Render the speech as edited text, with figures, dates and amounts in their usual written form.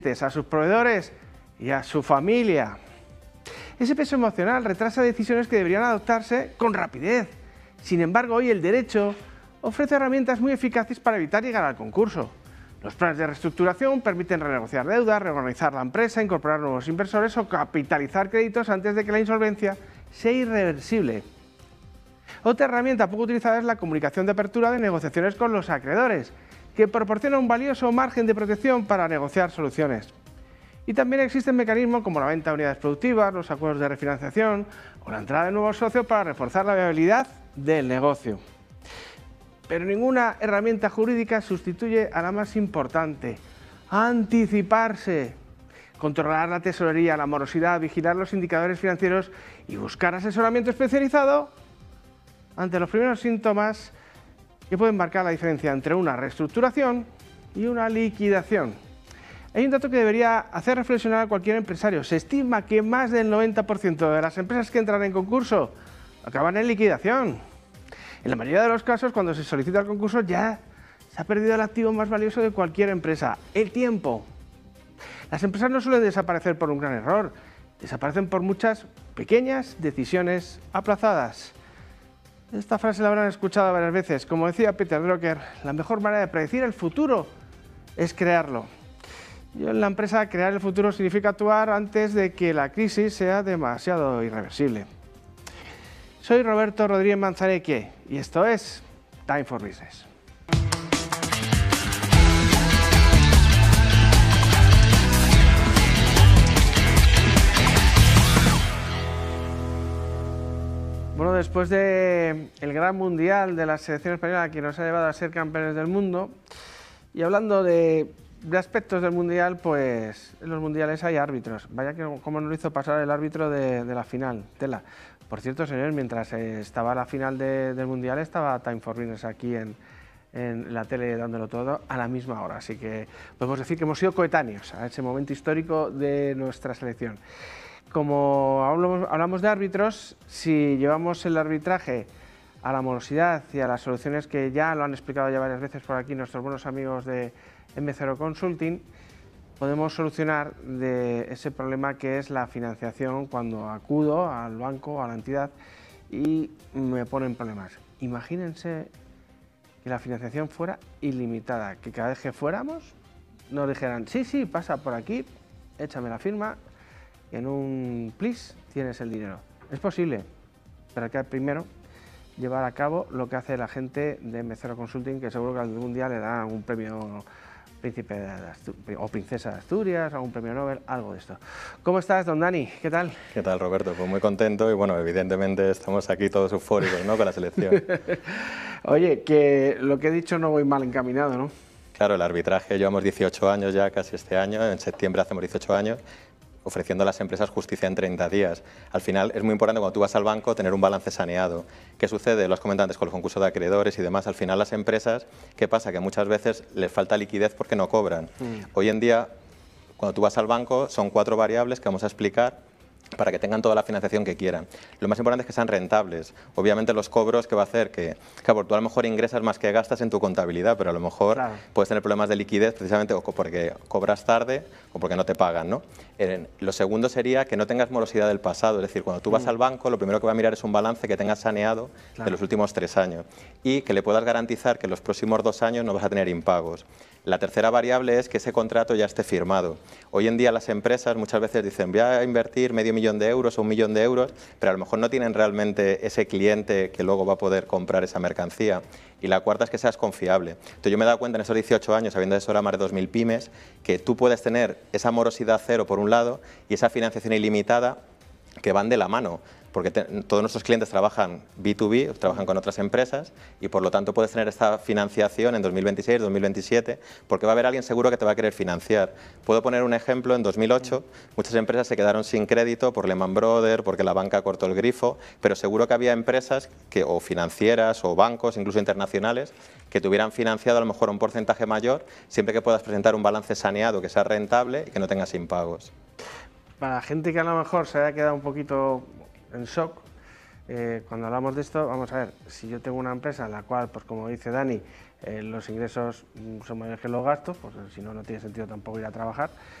a sus proveedores y a su familia. Ese peso emocional retrasa decisiones que deberían adoptarse con rapidez. Sin embargo, hoy el derecho ofrece herramientas muy eficaces para evitar llegar al concurso. Los planes de reestructuración permiten renegociar deudas, reorganizar la empresa, incorporar nuevos inversores o capitalizar créditos antes de que la insolvencia sea irreversible. Otra herramienta poco utilizada es la comunicación de apertura de negociaciones con los acreedores, que proporciona un valioso margen de protección para negociar soluciones. Y también existen mecanismos como la venta de unidades productivas, los acuerdos de refinanciación o la entrada de nuevos socios para reforzar la viabilidad del negocio. Pero ninguna herramienta jurídica sustituye a la más importante: anticiparse. Controlar la tesorería, la morosidad, vigilar los indicadores financieros y buscar asesoramiento especializado ante los primeros síntomas que pueden marcar la diferencia entre una reestructuración y una liquidación. Hay un dato que debería hacer reflexionar a cualquier empresario. Se estima que más del 90% de las empresas que entran en concurso acaban en liquidación. En la mayoría de los casos, cuando se solicita el concurso, ya se ha perdido el activo más valioso de cualquier empresa: el tiempo. Las empresas no suelen desaparecer por un gran error, desaparecen por muchas pequeñas decisiones aplazadas. Esta frase la habrán escuchado varias veces. Como decía Peter Drucker, la mejor manera de predecir el futuro es crearlo. Y en la empresa, crear el futuro significa actuar antes de que la crisis sea demasiado irreversible. Soy Roberto Rodríguez Manzaneque y esto es Time for Business. Bueno, después del gran mundial de la selección española que nos ha llevado a ser campeones del mundo, y hablando de aspectos del mundial, pues en los mundiales hay árbitros. Vaya que cómo nos lo hizo pasar el árbitro de la final, tela. Por cierto, señores, mientras estaba la final del mundial, estaba Time for Business aquí en la tele dándolo todo a la misma hora. Así que podemos decir que hemos sido coetáneos a ese momento histórico de nuestra selección. Como hablamos de árbitros, si llevamos el arbitraje a la morosidad y a las soluciones que ya lo han explicado ya varias veces por aquí nuestros buenos amigos de M0 Consulting, podemos solucionar de ese problema que es la financiación cuando acudo al banco, a la entidad y me ponen problemas. Imagínense que la financiación fuera ilimitada, que cada vez que fuéramos nos dijeran: sí, pasa por aquí, échame la firma, en un plis tienes el dinero. Es posible, pero hay que primero llevar a cabo lo que hace la gente de M0 Consulting, que seguro que algún día le dan un premio Príncipe o Princesa de Asturias, algún premio Nobel, algo de esto. ¿Cómo estás, don Dani? ¿Qué tal? ¿Qué tal, Roberto? Pues muy contento y bueno, evidentemente estamos aquí todos eufóricos, ¿no?, con la selección. Oye, que lo que he dicho no voy mal encaminado, ¿no? Claro, el arbitraje, llevamos 18 años ya, casi este año, en septiembre hacemos 18 años, ofreciendo a las empresas justicia en 30 días. Al final es muy importante cuando tú vas al banco tener un balance saneado. ¿Qué sucede? Lo has comentado antes con los concursos de acreedores y demás. Al final las empresas, ¿qué pasa? Que muchas veces les falta liquidez porque no cobran. Hoy en día, cuando tú vas al banco, son 4 variables que vamos a explicar para que tengan toda la financiación que quieran. Lo más importante es que sean rentables. Obviamente los cobros que va a hacer que, claro, tú a lo mejor ingresas más que gastas en tu contabilidad, pero a lo mejor puedes tener problemas de liquidez precisamente o porque cobras tarde o porque no te pagan, ¿no? Lo segundo sería que no tengas morosidad del pasado, es decir, cuando tú vas al banco, lo primero que va a mirar es un balance que tengas saneado de los últimos 3 años y que le puedas garantizar que en los próximos 2 años no vas a tener impagos. La tercera variable es que ese contrato ya esté firmado. Hoy en día las empresas muchas veces dicen: voy a invertir $500,000 o $1 millón, pero a lo mejor no tienen realmente ese cliente que luego va a poder comprar esa mercancía. Y la cuarta es que seas confiable. Entonces yo me he dado cuenta en esos 18 años, habiendo asesorado más de 2.000 pymes, que tú puedes tener esa morosidad cero por un lado y esa financiación ilimitada que van de la mano. Porque todos nuestros clientes trabajan B2B, trabajan con otras empresas y por lo tanto puedes tener esta financiación en 2026, 2027, porque va a haber alguien seguro que te va a querer financiar. Puedo poner un ejemplo: en 2008 muchas empresas se quedaron sin crédito por Lehman Brothers, porque la banca cortó el grifo, pero seguro que había empresas o financieras o bancos, incluso internacionales, que te hubieran financiado a lo mejor un porcentaje mayor, siempre que puedas presentar un balance saneado que sea rentable y que no tengas impagos. Para la gente que a lo mejor se haya quedado un poquito en shock, cuando hablamos de esto, vamos a ver, si yo tengo una empresa en la cual, pues como dice Dani, los ingresos son mayores que los gastos, pues si no, no tiene sentido tampoco ir a trabajar.